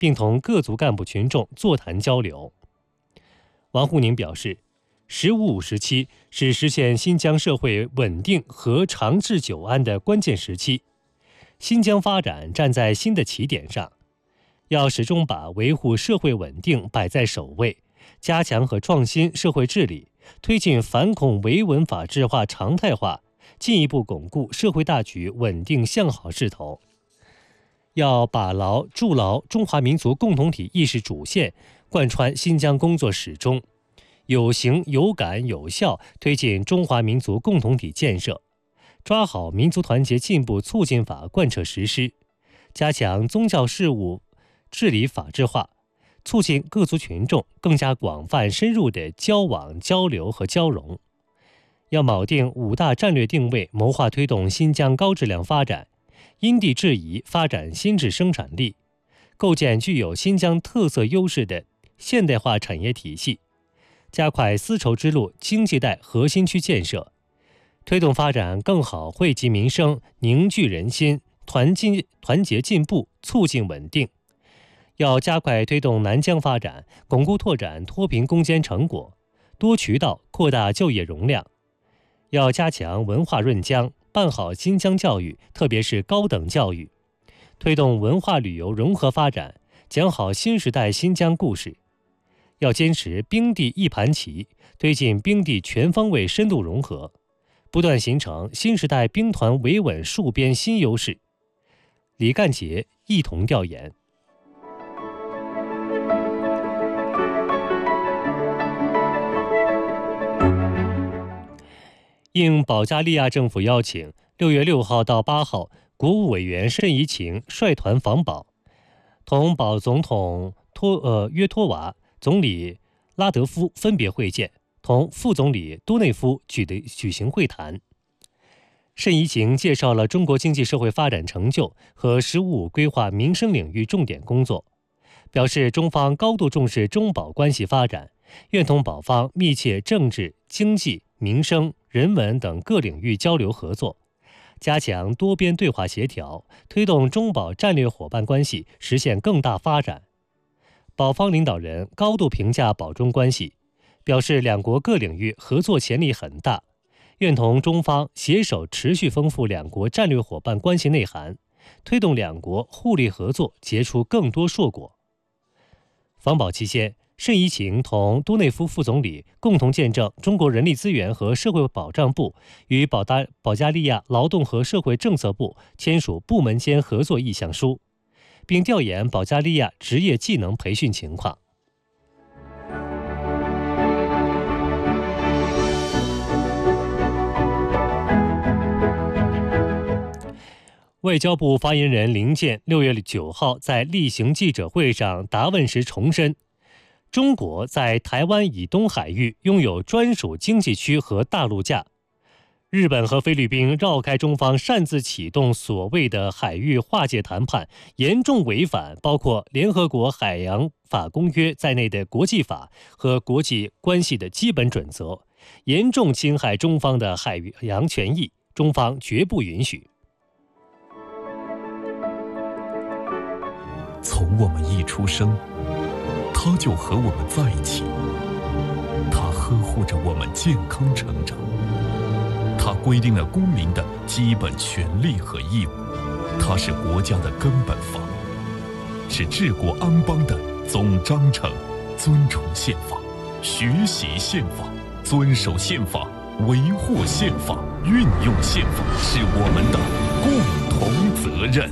并同各族干部群众座谈交流。王沪宁表示，“十五五”时期是实现新疆社会稳定和长治久安的关键时期，新疆发展站在新的起点上，要始终把维护社会稳定摆在首位，加强和创新社会治理，推进反恐维稳法治化常态化，进一步巩固社会大局稳定向好势头。要把牢筑牢中华民族共同体意识主线，贯穿新疆工作始终，有形有感有效推进中华民族共同体建设，抓好民族团结进步促进法贯彻实施，加强宗教事务治理法治化，促进各族群众更加广泛深入的交往交流和交融。要铆定5大战略定位，谋划推动新疆高质量发展，因地制宜发展新质生产力，构建具有新疆特色优势的现代化产业体系，加快丝绸之路经济带核心区建设，推动发展更好惠及民生，凝聚人心，团结进步，促进稳定。要加快推动南疆发展，巩固拓展脱贫攻坚成果，多渠道扩大就业容量。要加强文化润疆，办好新疆教育，特别是高等教育，推动文化旅游融合发展，讲好新时代新疆故事。要坚持兵地一盘棋，推进兵地全方位深度融合，不断形成新时代兵团维稳戍边新优势。李干杰一同调研。应保加利亚政府邀请，6月6号到8号，国务委员盛怡晴率团访保，同保总统约托娃、总理拉德夫分别会见，同副总理多内夫举行会谈。盛怡晴介绍了中国经济社会发展成就和“十五五”规划民生领域重点工作，表示中方高度重视中保关系发展，愿同保方密切政治、经济、民生、人文等各领域交流合作，加强多边对话协调，推动中保战略伙伴关系实现更大发展。保方领导人高度评价保中关系，表示两国各领域合作潜力很大，愿同中方携手持续丰富两国战略伙伴关系内涵，推动两国互利合作结出更多硕果。访保期间，盛怡晴同多内夫副总理共同见证中国人力资源和社会保障部与保加利亚劳动和社会政策部签署部门间合作意向书，并调研保加利亚职业技能培训情况。外交部发言人林健6月9号在例行记者会上答问时重申，中国在台湾以东海域拥有专属经济区和大陆架，日本和菲律宾绕开中方擅自启动所谓的海域划界谈判，严重违反包括联合国海洋法公约在内的国际法和国际关系的基本准则，严重侵害中方的海洋权益，中方绝不允许。 从我们一出生，他就和我们在一起，他呵护着我们健康成长，他规定了公民的基本权利和义务，他是国家的根本法，是治国安邦的总章程。尊崇宪法，学习宪法，遵守宪法，维护宪法，运用宪法，是我们的共同责任。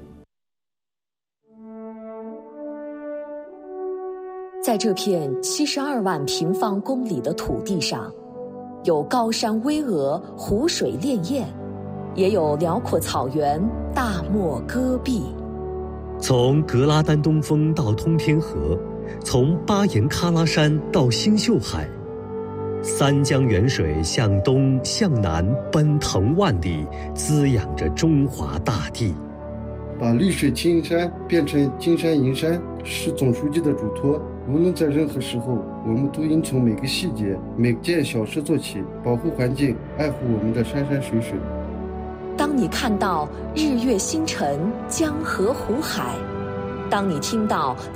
在这片72万平方公里的土地上，有高山巍峨，湖水潋滟，也有辽阔草原，大漠戈壁。 从格拉丹东峰到通天河，从巴颜喀拉山到星宿海，三江源水向东向南奔腾万里，滋养着中华大地。 把绿水青山变成金山银山是总书记的嘱托。无论在任何时候，我们都应从每个细节、每件小事做起，保护环境，爱护我们的山山水水。 当你看到日月星辰、江河湖海， 当你听到